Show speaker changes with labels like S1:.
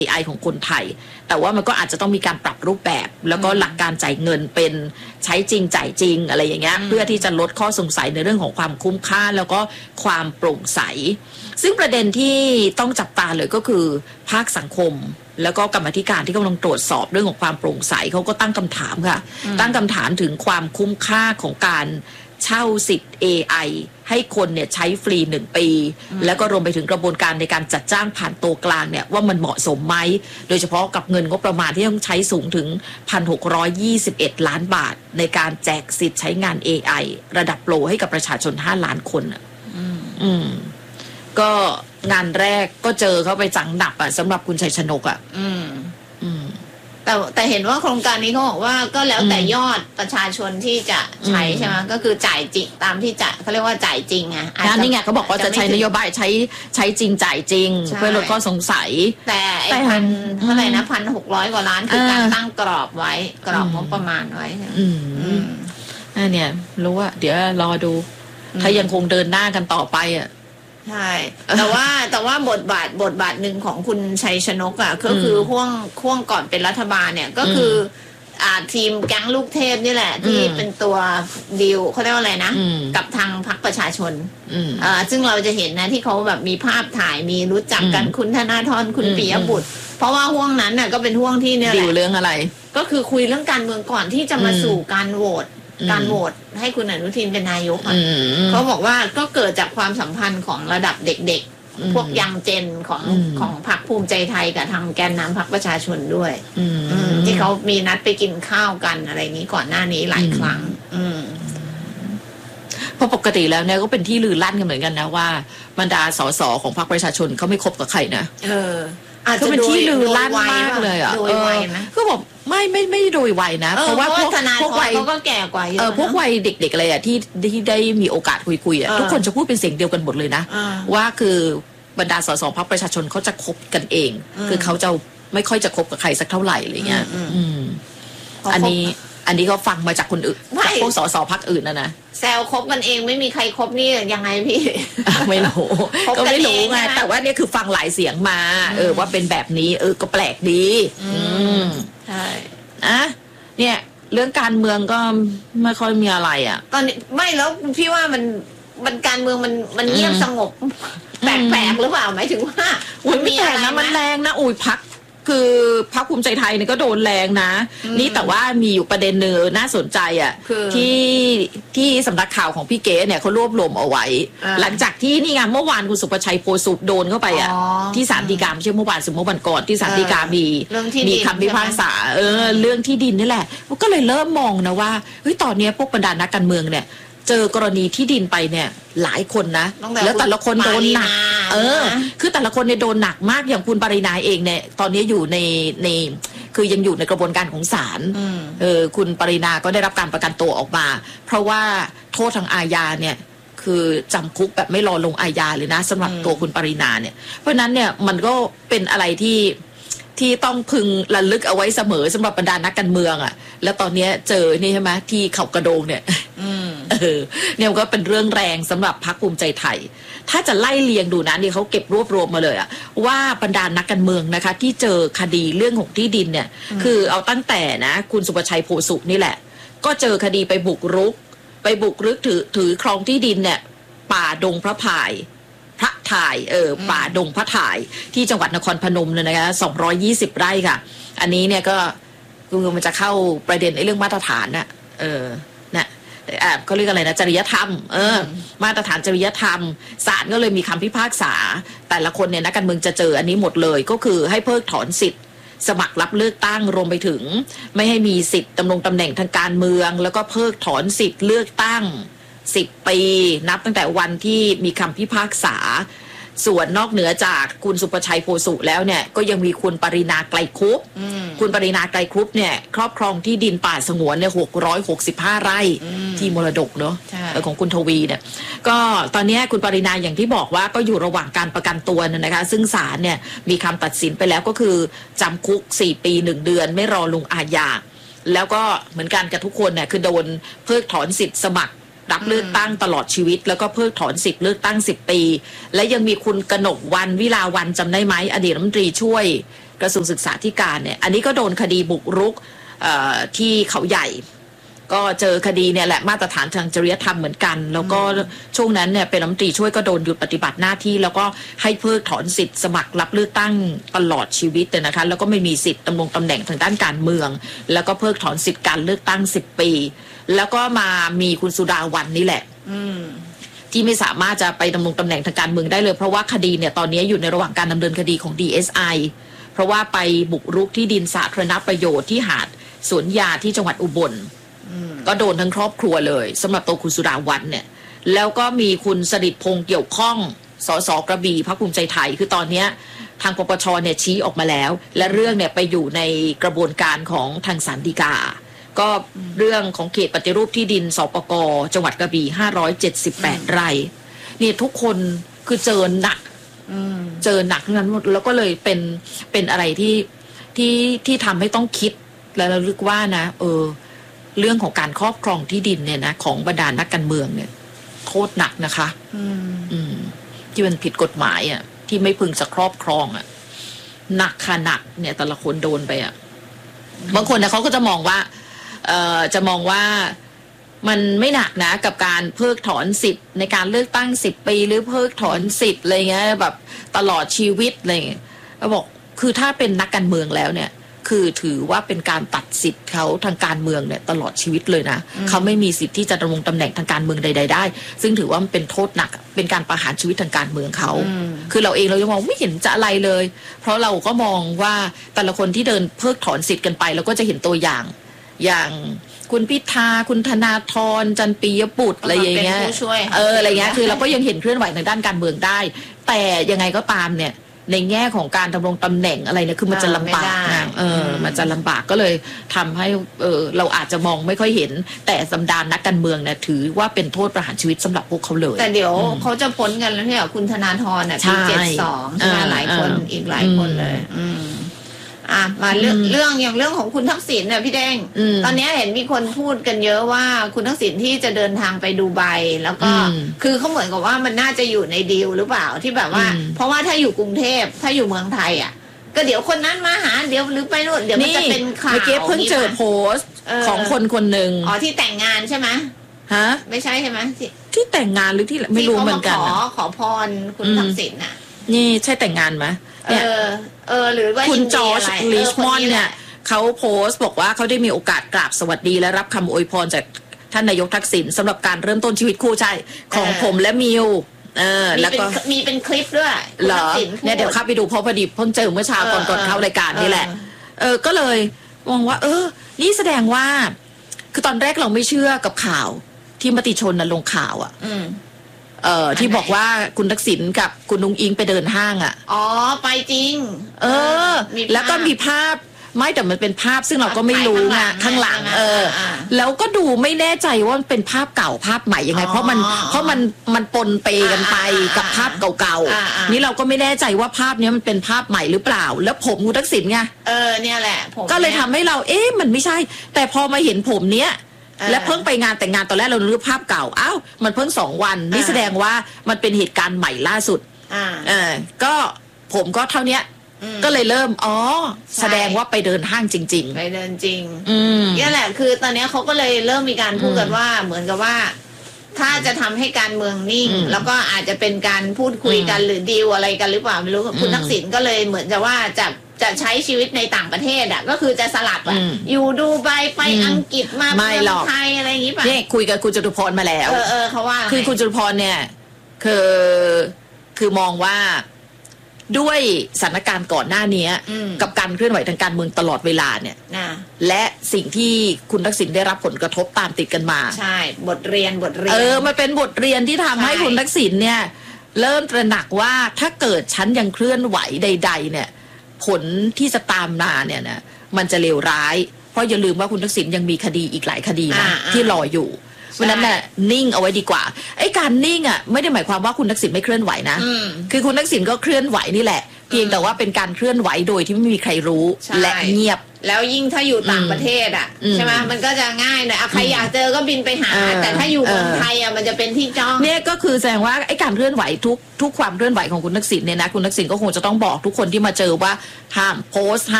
S1: AI ของคนไทยแต่ว่ามันก็อาจจะต้องมีการปรับรูปแบบแล้วก็หลักการจ่ายเงินเป็นใช้จริงจ่ายจริงอะไรอย่างเงี้ยเพื่อที่จะลดข้อสงสัยในเรื่องของความคุ้มค่าแล้วก็ความโปร่งใสซึ่งประเด็นที่ต้องจับตาเลยก็คือภาคสังคมแล้วก็กรรมาธิการที่กำลังตรวจสอบเรื่องของความโปร่งใสเขาก็ตั้งคำถามค่ะตั้งคำถามถึงความคุ้มค่าของการเช่าสิทธิ์ AI ให้คนเนี่ยใช้ฟรี1 ปีแล้วก็รวมไปถึงกระบวนการในการจัดจ้างผ่านตัวกลางเนี่ยว่ามันเหมาะสมไหมโดยเฉพาะกับเงินงบประมาณที่ต้องใช้สูงถึง 1,621 ล้านบาทในการแจกสิทธิ์ใช้งาน AI ระดับโปรให้กับประชาชน5 ล้านคนก็งานแรกก็เจอเขาไปจังหนับสำหรับคุณชัยชนก
S2: แต่เห็นว่าโครงการนี้เขาบอกว่าก็แล้วแต่ยอดประชาชนที่จะใช้ใช่ไหมก็คือจ่ายจริงตามที่จะเขาเรียกว่าจ่ายจริง
S1: นี่ไงเขาบอกว่าจะใช้นโยบายใช้จริงจ่ายจริงเพื่อลดข้อสงสัย
S2: แต่เท่าไหร่นะ1,600 กว่าล้านคือการตั้งกรอบไว้กรอบงบประมาณไว้
S1: เนี่ยรู้ว่าเดี๋ยวรอดูถ้ายังคงเดินหน้ากันต่อไป
S2: ใช่แต่ว่าบทบาทหนึ่งของคุณชัยชนกก็คือห่วงก่อนเป็นรัฐบาลเนี่ยก็คือทีมแก๊งลูกเทพนี่แหละที่เป็นตัวดีลเขาเรียกว่าอะไรนะกับทางพรรคประชาชนซึ่งเราจะเห็นนะที่เขาแบบมีภาพถ่ายมีรู้จักกันคุณธนาธรคุณปิยบุตรเพราะว่าห่วงนั้นน่ะก็เป็นห่วงที่เนี่ยแหละ
S1: ดีลเรื่องอะไร
S2: ก็คือคุยเรื่องการเมืองก่อนที่จะมาสู่การโหวตให้คุณอนุทินเป็นนายกเขาบอกว่าก็เกิดจากความสัมพันธ์ของระดับเด็กๆพวกยังเจนของพรรคภูมิใจไทยกับทางแกนนำพรรคประชาชนด้วยที่เขามีนัดไปกินข้าวกันอะไรนี้ก่อนหน้านี้หลายครั้ง
S1: เพราะปกติแล้วเนี่ยก็เป็นที่ลือลั่นกันเหมือนกันนะว่าบรรดาสสของพรรคประชาชนเขาไม่คบกับใครนะ
S2: ก็
S1: เป็นที่ลือลั่นมากเลยก็บอกไม่โดยวัยนะเพราะว่าพวกวัย
S2: เขาก็แก่กว่าเยอะ
S1: พวกวัยเด็กๆอะไรที่ได้มีโอกาสคุยทุกคนจะพูดเป็นเสียงเดียวกันหมดเลยนะว่าคือบรรดาสสพรรคประชาชนเขาจะคบกันเองคือเขาจะไม่ค่อยจะคบกับใครสักเท่าไหร่อะไรเงี้ยอันนี้ก็ฟังมาจากคนอื่นจากพวกสสพรรคอื่นนะ
S2: แซวคบกันเองไม่มีใครคบนี่ยังไงพี่
S1: ไม่รู้ก็ไม่รู้ไงแต่ว่าเนี่ยคือฟังหลายเสียงมาว่าเป็นแบบนี้ก็แปลกดี
S2: ใช่
S1: เนี่ยเรื่องการเมืองก็ไม่ค่อยมีอะไร
S2: ตอนนี้ไม่แล้วพี่ว่ามันการเมืองมันเงียบสงบแปลกหรือเปล่าหมายถึงว่า
S1: มันมีอะไรนะมันแรงนะพักคือพรรคภูมิใจไทยเนี่ยก็โดนแรงนะนี่แต่ว่ามีอยู่ประเด็นนึงน่าสนใจที่สำนักข่าวของพี่เก๋เนี่ยเขารวบรวมเอาไว้หลังจากที่นี่ไงเมื่อวานคุณสุประชัยโพสุโดนเข้าไปที่ศาลฎีกาไม่ใช่เมื่อวานเมื่อวันก่อนที่ศาลฎีกามีคำพิพากษาเรื่องที่ดินนี่แหละก็เลยเริ่มมองนะว่าเฮ้ยตอนนี้พวกบรรดานักการเมืองเนี่ยเจอกรณีที่ดินไปเนี่ยหลายคนนะแล้วแต่ละคนโดนหนักคือแต่ละคนเนี่ยโดนหนักมากอย่างคุณปรินาเองเนี่ยตอนนี้อยู่ในคือยังอยู่ในกระบวนการของศาลคุณปรินาก็ได้รับการประกันตัวออกมาเพราะว่าโทษทางอาญาเนี่ยคือจำคุกแบบไม่รอลงอาญาเลยนะสำหรับตัวคุณปรินาเนี่ยเพราะนั้นเนี่ยมันก็เป็นอะไรที่ต้องพึงระลึกเอาไว้เสมอสำหรับบรรดานักการเมืองแล้วตอนนี้เจอนี่ใช่ไหมที่เขากระโดงเนี่ยเนี่ยก็เป็นเรื่องแรงสำหรับพรรคภูมิใจไทยถ้าจะไล่เลียงดูนะนี่เขาเก็บรวบรวมมาเลยว่าบรรดานักการเมืองนะคะที่เจอคดีเรื่องของที่ดินเนี่ยคือเอาตั้งแต่นะคุณสุประชัยโพสุนี่แหละก็เจอคดีไปบุกรุกถือครองที่ดินเนี่ยป่าดงพระพายพระถ่ายป่าดงพระถ่ายที่จังหวัดนครพนมเลยนะคะ220 ไร่ค่ะอันนี้เนี่ยก็คือมันจะเข้าประเด็นเรื่องมาตรฐานนะเขาเรียกอะไรนะจริยธรรมมาตรฐานจริยธรรมศาลก็เลยมีคำพิพากษาแต่ละคนเนี่ยนักการเมืองจะเจออันนี้หมดเลยก็คือให้เพิกถอนสิทธิ์สมัครรับเลือกตั้งรวมไปถึงไม่ให้มีสิทธิ์ดำรงตำแหน่งทางการเมืองแล้วก็เพิกถอนสิทธิ์เลือกตั้ง10 ปีนับตั้งแต่วันที่มีคำพิพากษาส่วนนอกเหนือจากคุณสุประชัยโพสุแล้วเนี่ยก็ยังมีคุณปรินาไกรคุปคุณปรินาไกรคุปเนี่ยครอบครองที่ดินป่าสงวนเนี่ย665 ไร่ที่มรดกเนาะของคุณทวีเนี่ยก็ตอนนี้คุณปรินาอย่างที่บอกว่าก็อยู่ระหว่างการประกันตัวนะคะซึ่งศาลเนี่ยมีคำตัดสินไปแล้วก็คือจำคุก4 ปี 1 เดือนไม่รอลงอาญาแล้วก็เหมือนกันกับทุกคนเนี่ยคือโดนเพิกถอนสิทธิ์สมัครรับเลือกตั้งตลอดชีวิตแล้วก็เพิกถอนสิทธิ์เลือกตั้ง10 ปีและยังมีคุณกนกวรรณวิลาวัลย์จำได้ไหมอดีตรัฐมนตรีช่วยกระทรวงศึกษาธิการเนี่ยอันนี้ก็โดนคดีบุกรุกที่เขาใหญ่ก็เจอคดีเนี่ยแหละมาตรฐานทางจริยธรรมเหมือนกันแล้วก็ช่วงนั้นเนี่ยเป็นรัฐมนตรีช่วยก็โดนหยุดปฏิบัติหน้าที่แล้วก็ให้เพิกถอนสิทธิ์สมัครรับเลือกตั้งตลอดชีวิตเลยนะคะแล้วก็ไม่มีสิทธิ์ดำรงตำแหน่งทางด้านการเมืองแล้วก็เพิกถอนสิทธิ์การเลือกตั้ง10 ปีแล้วก็มามีคุณสุดาวันนี่แหละที่ไม่สามารถจะไปดำรงตำแหน่งทางการเมืองได้เลยเพราะว่าคดีเนี่ยตอนนี้อยู่ในระหว่างการดำเนินคดีของ DSI เพราะว่าไปบุกรุกที่ดินสาธารณประโยชน์ที่หาดสวนยาที่จังหวัดอุบลก็โดนทั้งครอบครัวเลยสำหรับตัวคุณสุดาวันเนี่ยแล้วก็มีคุณสฤษดิ์พงษ์เกี่ยวข้องสสกระบี่พรรคภูมิใจไทยคือตอนนี้ทางปปชเนี่ยชี้ออกมาแล้วและเรื่องเนี่ยไปอยู่ในกระบวนการของทางศาลฎีกาก็เรื่องของเขตปฏิรูปที่ดินสปก.จังหวัดกระบี่578 ไร่นี่ทุกคนคือเจอหนักทั้งนั้นหมดแล้วก็เลยเป็นอะไรที่ทำให้ต้องคิดและระลึกว่านะเรื่องของการครอบครองที่ดินเนี่ยนะของบรรดานักการเมืองเนี่ยโทษหนักนะคะที่มันผิดกฎหมายอ่ะที่ไม่พึงจะครอบครองอ่ะหนักค่ะหนักเนี่ยแต่ละคนโดนไปอ่ะบางคนนะเขาก็จะมองว่ามันไม่หนักนะกับการเพิกถอนสิทธิ์ในการเลือกตั้ง10 ปีหรือเพิกถอนสิทธิ์อะไรเงี้ยแบบตลอดชีวิตอะไรเงี้ยเขาบอกคือถ้าเป็นนักการเมืองแล้วเนี่ยคือถือว่าเป็นการตัดสิทธิ์เขาทางการเมืองเนี่ยตลอดชีวิตเลยนะเขาไม่มีสิทธิ์ที่จะดำรงตำแหน่งทางการเมืองใดๆได้ซึ่งถือว่ามันเป็นโทษหนักเป็นการประหารชีวิตทางการเมืองเขาคือเราเองเราจะมองไม่เห็นจะอะไรเลยเพราะเราก็มองว่าแต่ละคนที่เดินเพิกถอนสิทธิ์กันไปเราก็จะเห็นตัวอย่างคุณพิธาคุณธนาธรจันทร์ปียบุตรอะไรอย่างเงี้ยอะไรเงี้ยคือเราก็ยังเห็นเคลื่อนไหวทางด้านการเมืองได้แต่ยังไงก็ตามเนี่ยในแง่ของการดำรงตำแหน่งอะไรเนี่ยคือมันจะลำบากนะมันจะลำบากก็เลยทำให้เราอาจจะมองไม่ค่อยเห็นแต่สำดานนักการเมืองเนี่ยถือว่าเป็นโทษประหารชีวิตสำหรับพวกเขาเลย
S2: แต่เดี๋ยวเขาจะพ้นกันแล้วเนี่ยคุณธนาธรปี72ใช่ไหมหลายคนอีกหลายคนเลยมาเรื่องของคุณทักษิณเนี่ยพี่แดงตอนนี้เห็นมีคนพูดกันเยอะว่าคุณทักษิณที่จะเดินทางไปดูไบแล้วก็คือเขาเหมือนกับว่ามันน่าจะอยู่ในดีลหรือเปล่าที่แบบว่าเพราะว่าถ้าอยู่กรุงเทพถ้าอยู่เมืองไทยอ่ะก็เดี๋ยวคนนั้นมาหาเดี๋ยวหรือไปนู่นเดี๋ยวมันจะเป็นข่าว
S1: เมื่อกี้เพิ่งเจอโพสต์ของคนหนึ่ง
S2: ที่แต่งงานใช่ไหม
S1: ฮะ
S2: ไม่ใช่ใช่ไหม
S1: ที่แต่งงานหรือที่ไม่รู้เหมือนกัน
S2: ขอพรคุณทักษิณน่ะ
S1: นี่ใช่แต่งงานไหม
S2: หรือว่า
S1: คุณจอร์จลิชมอนเนี่ยเขาโพสต์บอกว่าเขาได้มีโอกาสกราบสวัสดีและรับคำอวยพรจากท่านนายกทักษิณสำหรับการเริ่มต้นชีวิตคู่ใช่ของผมและมิว
S2: แล้วก็มีเป็นคลิปด้วย
S1: เหรอเนี่ยเดี๋ยวเข้าไปดูเพราะพอดีเพิ่งเจอเมื่อเช้าก่อนเข้ารายการนี่แหละก็เลยมองว่านี่แสดงว่าคือตอนแรกเราไม่เชื่อกับข่าวที่มติชนลงข่าวอ่ะที่บอกว่าคุณทักษิณกับคุณนุ้งอิงไปเดินห้างอ่ะ
S2: ไปจริง
S1: แล้วก็มีภาพไม่แต่มันเป็นภาพซึ่งเราก็ไม่รู้ไงข้างหลังแล้วก็ดูไม่แน่ใจว่ามันเป็นภาพเก่าภาพใหม่ยังไงเพราะมันปนเปกันไปกับภาพเก่าๆนี่เราก็ไม่แน่ใจว่าภาพนี้มันเป็นภาพใหม่หรือเปล่าแล้วผมคุณทักษิณไง
S2: เนี่ยแหละ
S1: ก็เลยทำให้เรามันไม่ใช่แต่พอมาเห็นผมเนี้ยและเพิ่งไปงานแต่งงานตอนแรกเราดูภาพเก่ามันเพิ่ง2 วันนี่แสดงว่ามันเป็นเหตุการณ์ใหม่ล่าสุดก็ผมก็เท่านี้ก็เลยเริ่มแสดงว่าไปเดินห้างจริง
S2: ๆไปเดินจริงนี่แหละคือตอนนี้เขาก็เลยเริ่มมีการพูดกันว่าเหมือนกับว่าถ้าจะทำให้การเมืองนิ่งแล้วก็อาจจะเป็นการพูดคุยกันหรือดีลอะไรกันหรือเปล่าไม่รู้คุณทักษิณก็เลยเหมือนจะว่าจะใช้ชีวิตในต่างประเทศก็คือจะสลับอยู่ดูไบไปอังกฤษมาเมืองไทยอะไรอย่างนี้ป่ะ
S1: นี่คุยกับคุณจตุพรมาแล้ว
S2: เขาว่า
S1: คือคุณจตุพรเนี่ยคือมองว่าด้วยสถานการณ์ก่อนหน้านี้กับการเคลื่อนไหวทางการเมืองตลอดเวลาเนี่ยและสิ่งที่คุณทักษิณได้รับผลกระทบตามติดกันมา
S2: ใช่บทเรียน
S1: มันเป็นบทเรียนที่ทำให้คุณทักษิณเนี่ยเริ่มตระหนักว่าถ้าเกิดฉันยังเคลื่อนไหวใดๆเนี่ยผลที่จะตามมาเนี่ยนะมันจะเลวร้ายเพราะอย่าลืมว่าคุณทักษิณยังมีคดีอีกหลายคดีนะที่รออยู่เพราะนั้นน่ะนิ่งเอาไว้ดีกว่าการนิ่งไม่ได้หมายความว่าคุณทักษิณไม่เคลื่อนไหวนะคือคุณทักษิณก็เคลื่อนไหวนี่แหละเพียงแต่ว่าเป็นการเคลื่อนไหวโดยที่ไม่มีใครรู้และเงียบ
S2: แล้วยิ่งถ้าอยู่ต่างประเทศอ่ะใช่ไหมมันก็จะง่ายหน่อยใครอยากเจอก็บินไปหาแต่ถ้าอยู่เมืองไทยอ่ะมันจะเป็นที่จ้อง
S1: เนี่ยก็คือแสดงว่าไอ้การเคลื่อนไหวทุกความเคลื่อนไหวของคุณทักษิณเนี่ยนะคุณทักษิณก็คงจะต้องบอกทุกคนที่มาเจอว่าห้ามโพสต์